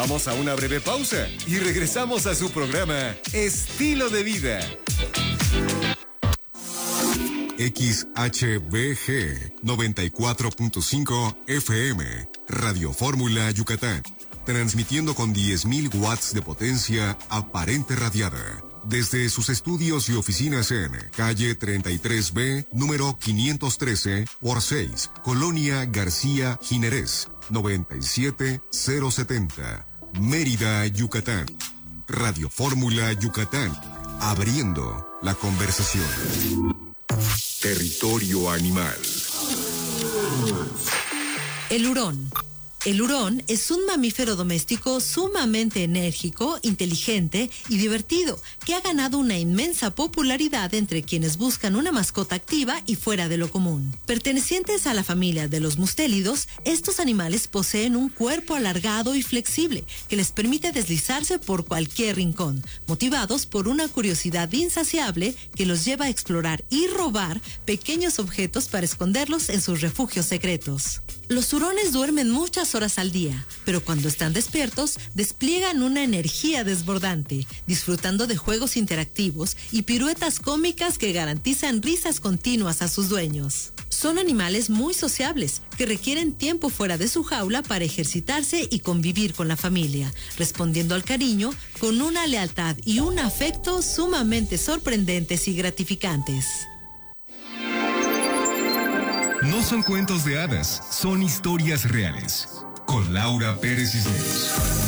Vamos a una breve pausa y regresamos a su programa Estilo de Vida. XHBG 94.5 FM, Radio Fórmula Yucatán, transmitiendo con 10.000 watts de potencia aparente radiada, desde sus estudios y oficinas en calle 33B, número 513 por 6, Colonia García Jiménez, 97070, Mérida, Yucatán. Radio Fórmula Yucatán, abriendo la conversación. Territorio animal. El hurón. El hurón es un mamífero doméstico sumamente enérgico, inteligente y divertido, que ha ganado una inmensa popularidad entre quienes buscan una mascota activa y fuera de lo común. Pertenecientes a la familia de los mustélidos, estos animales poseen un cuerpo alargado y flexible que les permite deslizarse por cualquier rincón, motivados por una curiosidad insaciable que los lleva a explorar y robar pequeños objetos para esconderlos en sus refugios secretos. Los hurones duermen muchas horas al día, pero cuando están despiertos, despliegan una energía desbordante, disfrutando de juegos interactivos y piruetas cómicas que garantizan risas continuas a sus dueños. Son animales muy sociables, que requieren tiempo fuera de su jaula para ejercitarse y convivir con la familia, respondiendo al cariño con una lealtad y un afecto sumamente sorprendentes y gratificantes. No son cuentos de hadas, son historias reales. Con Laura Pérez Cisneros.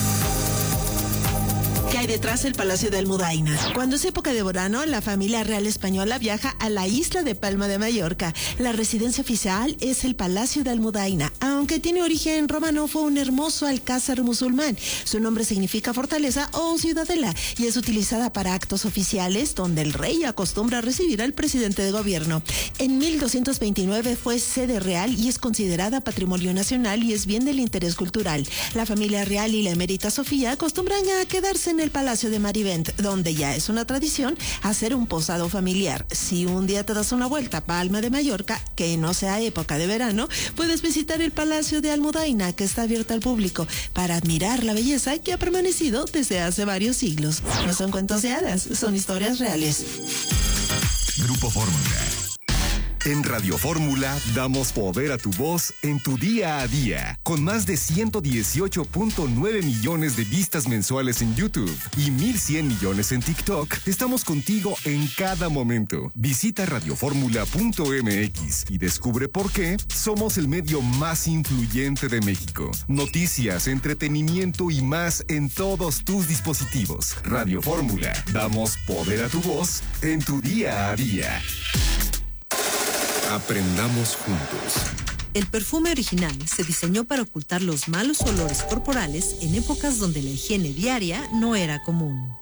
¿Qué hay detrás del Palacio de Almudaina? Cuando es época de verano, la familia real española viaja a la isla de Palma de Mallorca. La residencia oficial es el Palacio de Almudaina. Aunque tiene origen romano, fue un hermoso alcázar musulmán. Su nombre significa fortaleza o ciudadela y es utilizada para actos oficiales donde el rey acostumbra a recibir al presidente de gobierno. En 1229 fue sede real y es considerada patrimonio nacional y es bien del interés cultural. La familia real y la emérita Sofía acostumbran a quedarse en el Palacio de Marivent, donde ya es una tradición hacer un posado familiar. Si un día te das una vuelta a Palma de Mallorca, que no sea época de verano, puedes visitar el Palacio de Almudaina, que está abierto al público, para admirar la belleza que ha permanecido desde hace varios siglos. No son cuentos de hadas, son historias reales. Grupo Fórmula. En Radio Fórmula damos poder a tu voz en tu día a día. Con más de 118.9 millones de vistas mensuales en YouTube y 1.100 millones en TikTok, estamos contigo en cada momento. Visita radioformula.mx y descubre por qué somos el medio más influyente de México. Noticias, entretenimiento y más en todos tus dispositivos. Radio Fórmula, damos poder a tu voz en tu día a día. Aprendamos juntos. El perfume original se diseñó para ocultar los malos olores corporales en épocas donde la higiene diaria no era común.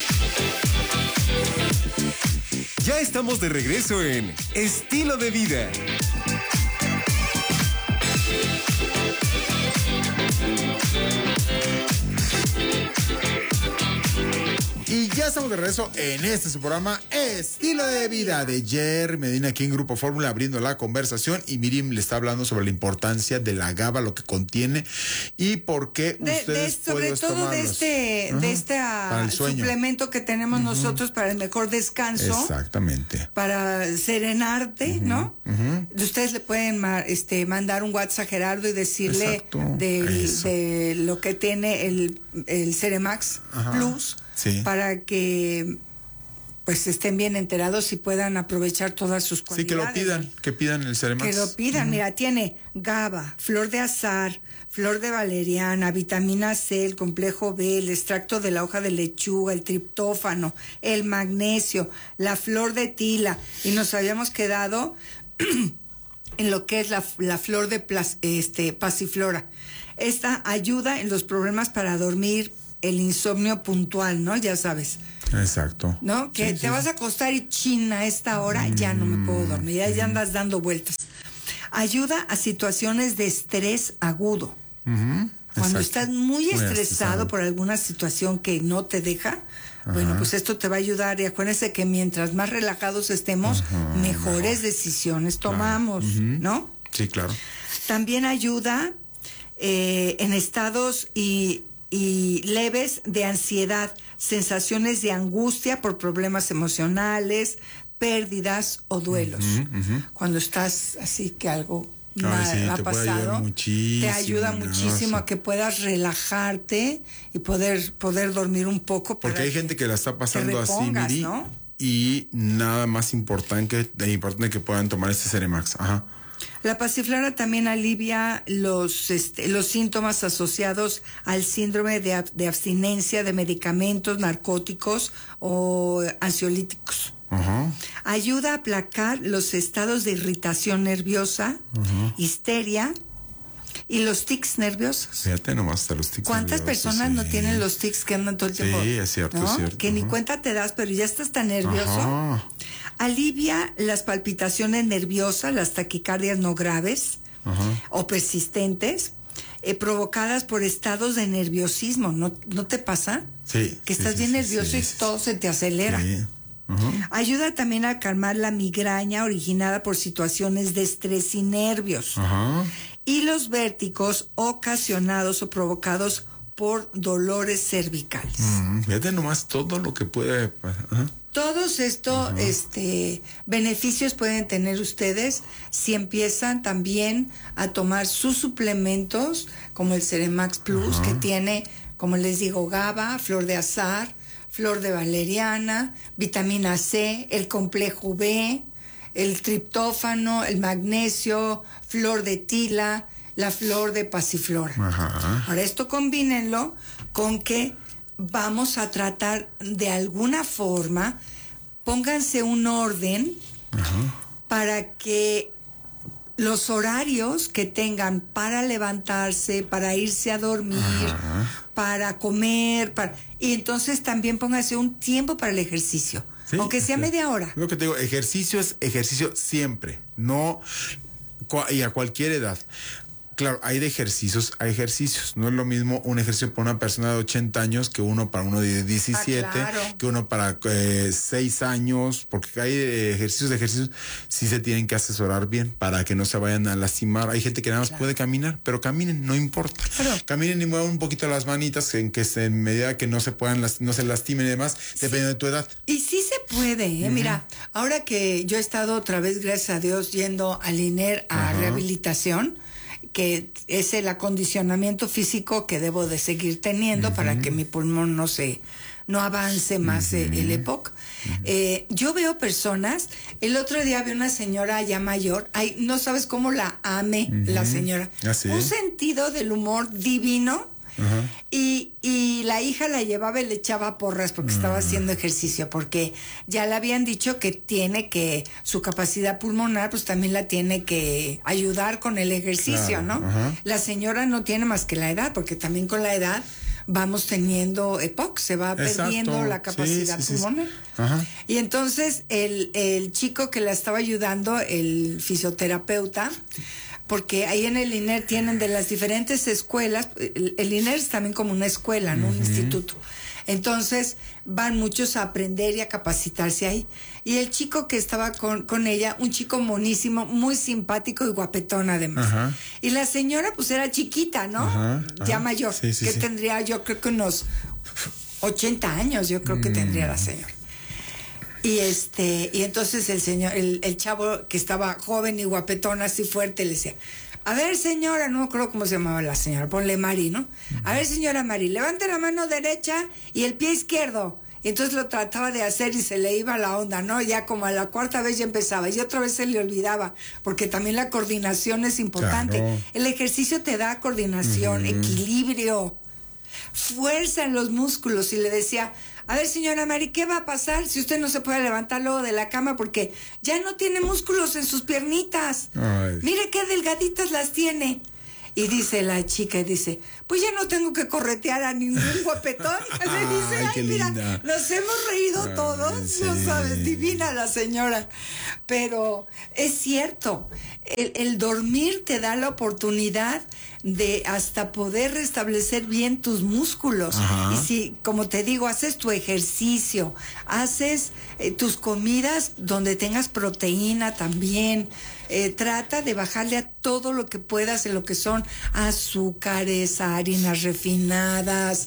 Ya estamos de regreso en Estilo de Vida. Y ya estamos de regreso en su programa Estilo de Vida de Jer Medina, aquí en Grupo Fórmula, abriendo la conversación. Y Miriam le está hablando sobre la importancia de la GABA, lo que contiene y por qué ustedes sobre todo tomarlos. de este suplemento que tenemos nosotros para el mejor descanso. Exactamente. Para serenarte, ¿no? Ustedes le pueden mandar un WhatsApp a Gerardo y decirle de lo que tiene el Ceremax Plus. Sí. Para que pues estén bien enterados y puedan aprovechar todas sus cualidades. Sí, que pidan el Ceremax. Que lo pidan, mira, tiene GABA, flor de azahar, flor de valeriana, vitamina C, el complejo B, el extracto de la hoja de lechuga, el triptófano, el magnesio, la flor de tila, y nos habíamos quedado en lo que es la flor de pasiflora. Esta ayuda en los problemas para dormir, el insomnio puntual, ¿no? Ya sabes. Exacto. ¿No? Que te vas a acostar y china a esta hora, ya no me puedo dormir, ya andas dando vueltas. Ayuda a situaciones de estrés agudo. Cuando estás muy estresado por alguna situación que no te deja, bueno, pues esto te va a ayudar. Y acuérdense que mientras más relajados estemos, mejores decisiones tomamos, ¿no? Sí, claro. También ayuda en estados y y leves de ansiedad, sensaciones de angustia por problemas emocionales, pérdidas o duelos. Cuando estás así que algo ha pasado, te ayuda muchísimo a que puedas relajarte y poder dormir un poco. Porque hay gente que la está pasando así, Miri, ¿no? Y nada más importante que puedan tomar este Ceremax. Ajá. La pasiflora también alivia los síntomas asociados al síndrome de abstinencia de medicamentos, narcóticos o ansiolíticos. Ayuda a aplacar los estados de irritación nerviosa, histeria y los tics nerviosos. Fíjate nomás, hasta los tics. ¿Cuántas personas no tienen los tics que andan todo el tiempo? Sí, es cierto, ¿no? es cierto. Que ni cuenta te das, pero ya estás tan nervioso. Alivia las palpitaciones nerviosas, las taquicardias no graves o persistentes, provocadas por estados de nerviosismo. ¿No te pasa? Sí. Que estás bien nervioso y todo se te acelera. Sí. Ayuda también a calmar la migraña originada por situaciones de estrés y nervios. Y los vértigos ocasionados o provocados por dolores cervicales. Fíjate nomás todo lo que puede pasar. Todos estos beneficios pueden tener ustedes si empiezan también a tomar sus suplementos, como el Ceremax Plus, que tiene, como les digo, GABA, flor de azahar, flor de valeriana, vitamina C, el complejo B, el triptófano, el magnesio, flor de tila, la flor de pasiflora. Ahora esto combínenlo con que vamos a tratar de alguna forma, pónganse un orden para que los horarios que tengan para levantarse, para irse a dormir, para comer, y entonces también pónganse un tiempo para el ejercicio, sí, aunque sea media hora. Lo que te digo, ejercicio es ejercicio siempre, no y a cualquier edad. Claro, hay ejercicios. No es lo mismo un ejercicio para una persona de 80 años que uno para uno de 17, que uno para 6 años, porque hay ejercicios, sí se tienen que asesorar bien para que no se vayan a lastimar. Hay gente que nada más puede caminar, pero caminen, no importa. Caminen y muevan un poquito las manitas en medida que no se lastimen y demás, dependiendo de tu edad. Y sí se puede, Mira, ahora que yo he estado otra vez, gracias a Dios, yendo al INER a rehabilitación, que es el acondicionamiento físico que debo de seguir teniendo para que mi pulmón no avance más el EPOC. Yo veo personas, el otro día vi una señora ya mayor, no sabes cómo la ame la señora. ¿Sí? Un sentido del humor divino. Y la hija la llevaba y le echaba porras porque estaba haciendo ejercicio, porque ya le habían dicho que su capacidad pulmonar pues también la tiene que ayudar con el ejercicio, ¿no? La señora no tiene más que la edad, porque también con la edad vamos teniendo EPOC, se va perdiendo la capacidad pulmonar. Y entonces el chico que la estaba ayudando, el fisioterapeuta, porque ahí en el INER tienen de las diferentes escuelas, el INER es también como una escuela, ¿no? Un instituto. Entonces van muchos a aprender y a capacitarse ahí. Y el chico que estaba con ella, un chico monísimo, muy simpático y guapetón además. Y la señora pues era chiquita, ¿no? Ya mayor, tendría yo creo que unos 80 años, yo creo que tendría la señora. Y entonces el señor, el chavo que estaba joven y guapetón, así fuerte, le decía: a ver, señora, no creo cómo se llamaba la señora, ponle Mari, ¿no? A ver, señora Mari, levante la mano derecha y el pie izquierdo. Y entonces lo trataba de hacer y se le iba la onda, ¿no? Ya como a la cuarta vez ya empezaba y otra vez se le olvidaba, porque también la coordinación es importante. Claro. El ejercicio te da coordinación, equilibrio, fuerza en los músculos. Y le decía: a ver, señora Mari, ¿qué va a pasar si usted no se puede levantar luego de la cama porque ya no tiene músculos en sus piernitas? Ay. Mire qué delgaditas las tiene. Y dice la chica, pues ya no tengo que corretear a ningún guapetón. Le dice, ay, mira, linda. Nos hemos reído todos, sí. No sabes, divina la señora. Pero es cierto, el dormir te da la oportunidad de hasta poder restablecer bien tus músculos. Y si, como te digo, haces tu ejercicio, haces tus comidas donde tengas proteína también, trata de bajarle a todo lo que puedas en lo que son azúcares, harinas refinadas,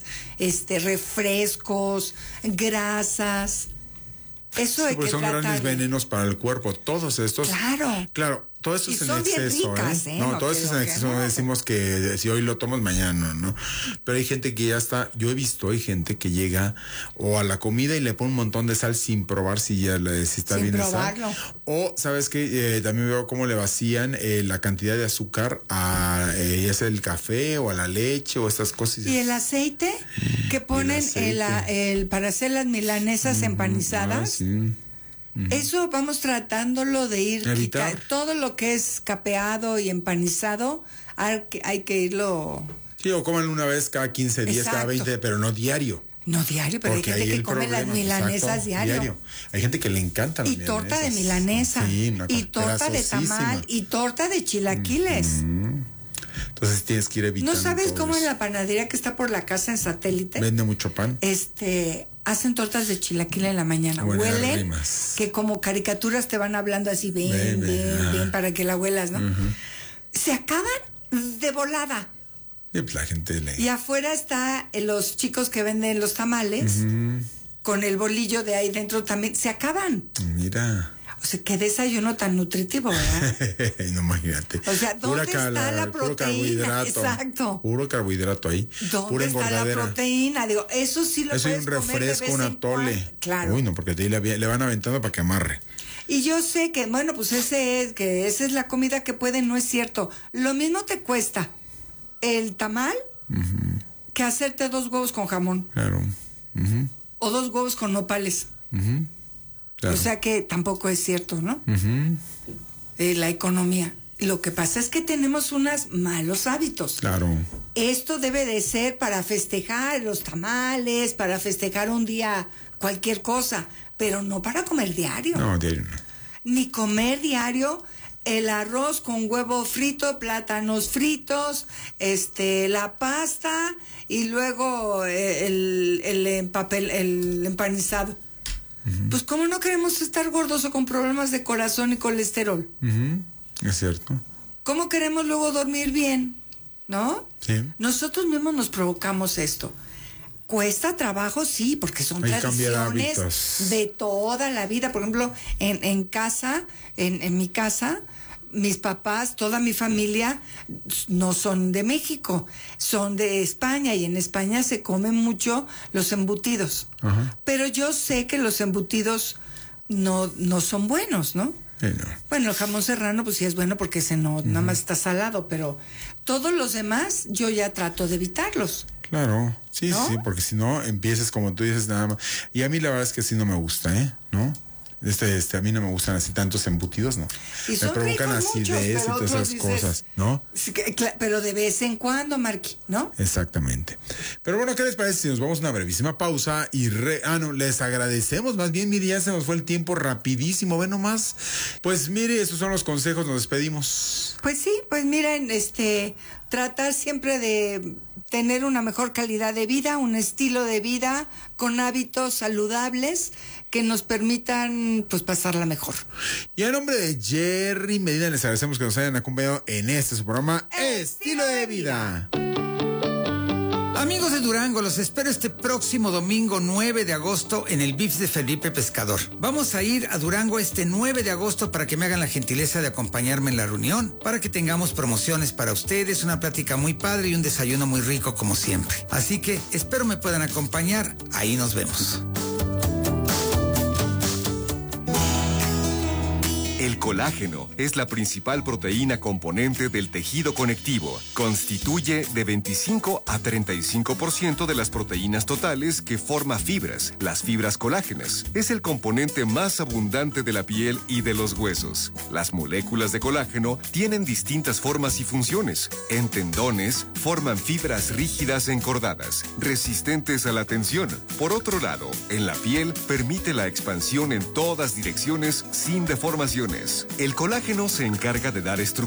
refrescos, grasas. Eso hay que son tratar. grandes venenos para el cuerpo, todos estos. Claro, todo esto es en exceso, ricas, No, todo esto es en exceso, no decimos que si hoy lo tomas mañana, ¿no? Pero hay gente que ya está, yo he visto, hay gente que llega o a la comida y le pone un montón de sal sin probar si está bien la sal. O, ¿sabes qué? También veo cómo le vacían la cantidad de azúcar a ya sea el café o a la leche o estas cosas. Y el aceite que ponen para hacer las milanesas empanizadas. Sí. Eso vamos tratándolo de ir evitar. Todo lo que es capeado y empanizado hay que irlo. Sí, o coman una vez cada 15 días, cada 20, pero no diario. No diario, pero Porque hay gente que come las milanesas diario. Hay gente que le encanta las milanesas. Torta de milanesa. Sí, y torta de tamal. Y torta de chilaquiles. Entonces tienes que ir evitando. ¿No sabes cómo eso. en la panadería que está por la casa en Satélite? Vende mucho pan. Hacen tortas de chilaquil en la mañana. Buenas Huelen rimas. que como caricaturas te van hablando así, ven, para que la huelas, ¿no? Se acaban de volada. Y pues la gente Y afuera está los chicos que venden los tamales, con el bolillo de ahí dentro también. Se acaban. Mira. O sea, qué desayuno tan nutritivo, ¿verdad? No, imagínate. O sea, ¿dónde está la puro proteína? carbohidrato. Exacto. Puro carbohidrato ahí. ¿Dónde pura está engordadera. la proteína? Digo, eso sí lo Eso y puedes un comer de refresco, vez un en atole. cuando. Claro. Uy, no, porque de ahí le van aventando para que amarre. Y yo sé que, bueno, pues esa es la comida que pueden, no es cierto. Lo mismo te cuesta el tamal que hacerte 2 huevos con jamón. Claro. O 2 huevos con nopales. Claro. O sea que tampoco es cierto, ¿no? La economía. Lo que pasa es que tenemos unos malos hábitos. Claro. Esto debe de ser para festejar los tamales, para festejar un día cualquier cosa, pero no para comer diario. No, diario no. Ni comer diario el arroz con huevo frito, plátanos fritos, la pasta y luego el empanizado. Pues cómo no queremos estar gordos o con problemas de corazón y colesterol. Es cierto. ¿Cómo queremos luego dormir bien? ¿No? Sí. Nosotros mismos nos provocamos esto. Cuesta trabajo, sí, porque son Hay que cambiar tradiciones hábitos. de toda la vida. Por ejemplo, en casa, en mi casa, mis papás, toda mi familia no son de México, son de España, y en España se comen mucho los embutidos. Pero yo sé que los embutidos no son buenos, ¿no? Sí, no. Bueno, el jamón serrano pues sí es bueno porque ese no, nada más está salado, pero todos los demás yo ya trato de evitarlos. Claro, sí, ¿No? sí, porque si no empiezas como tú dices nada más. Y a mí la verdad es que sí no me gusta, ¿no? A mí no me gustan así tantos embutidos, ¿no. Y Me son provocan ricos muchos, acidez y pero todas otros esas dices, cosas, ¿no? Sí, pero de vez en cuando, Marqui, ¿no? Exactamente. Pero bueno, ¿qué les parece si nos vamos a una brevísima pausa y les agradecemos? Más bien, mire, ya se nos fue el tiempo rapidísimo, ve nomás. Pues mire, esos son los consejos, nos despedimos. Pues sí, pues miren, tratar siempre de tener una mejor calidad de vida, un estilo de vida con hábitos saludables que nos permitan pues pasarla mejor. Y a nombre de Jerry Medina les agradecemos que nos hayan acompañado en su programa Estilo de Vida. Amigos de Durango, los espero este próximo domingo 9 de agosto en el VIPS de Felipe Pescador. Vamos a ir a Durango este 9 de agosto para que me hagan la gentileza de acompañarme en la reunión, para que tengamos promociones para ustedes, una plática muy padre y un desayuno muy rico como siempre. Así que espero me puedan acompañar, ahí nos vemos. El colágeno es la principal proteína componente del tejido conectivo. Constituye de 25 a 35% de las proteínas totales que forma fibras, las fibras colágenas. Es el componente más abundante de la piel y de los huesos. Las moléculas de colágeno tienen distintas formas y funciones. En tendones, forman fibras rígidas encordadas, resistentes a la tensión. Por otro lado, en la piel, permite la expansión en todas direcciones sin deformaciones. El colágeno se encarga de dar estructura